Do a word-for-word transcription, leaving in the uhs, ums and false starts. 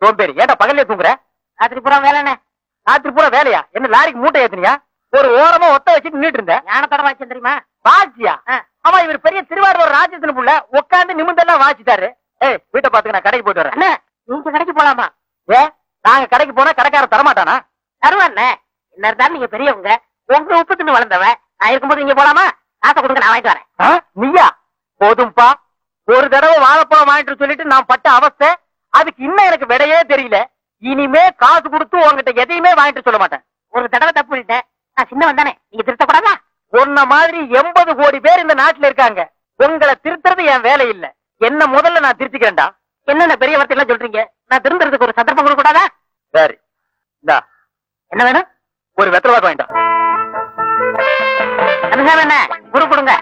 சோம்பேறி, ஏன்டா பகல்ல தூங்குற? ராத்திரி பூரா வேலைண்ணே. ராத்திரி பூரா வேலையா? என்ன லாரிக்கு மூட்டை ஏத்துனியா? ஒரு ஓரமா ஒத்த வச்சுட்டு நின்னுட்டு இருந்த. ஞானத்தோட வாட்சி தெரியுமா? வாட்சியா? ஆமா, இவர் பெரிய திருவாரூர் ராஜ்யத்தின் புள்ள, உட்காந்து நிமிந்தெல்லாம் வாச்சிட்டாரு. ஏய், வீட்டை பாத்துக்க, நான் கடைக்கு போயிட்டு வரேன். அண்ணே, நீங்க கடைக்கு போலாமா? ஏ, நாங்க கடைக்கு போனா கடைக்காரன் தரமாட்டானா? தருவாண்ணே. என்ன இருந்தாலும் நீங்க பெரியவங்க, உங்க உப்பு தின்னு வளர்ந்தவன். நான் இருக்கும்போது நீங்க போலாமா? காசை கொடுங்க, நான் வாங்கிட்டு வரேன். ஆ, நீயா? போதும்பா, ஒரு தடவை வாழைப்பழம் வாங்கிட்டு சொல்லிட்டு நான் பட்ட அவஸ்தை, அதுக்கு இன்னும் எனக்கு விடையே தெரியல. இனிமே காசு கொடுத்து உங்ககிட்ட எதையுமே வாங்கிட்டு சொல்ல மாட்டேன். ஒரு தடவை தப்பு பண்ணிட்டேன், நான் சின்னவன் தானே, நீங்க திருத்தக்கூடாதா? உன்ன மாதிரி எண்பது கோடி பேர் இந்த நாட்டுல இருக்காங்க. உங்களை திருத்துறது என் வேலை இல்ல. என்ன முதல்ல நான் திருத்திக்கிறேன்டா. என்னென்ன பெரிய வார்த்தை எல்லாம் சொல்றீங்க? நான் திருந்துறதுக்கு ஒரு சந்தர்ப்பம் கொடுக்க கூடாதா? சரி, இந்தா என்ன வேணும்? ஒரு வெத்தலை வாக்கு வாங்கிட்டா. என்ன, குரு கொடுங்க.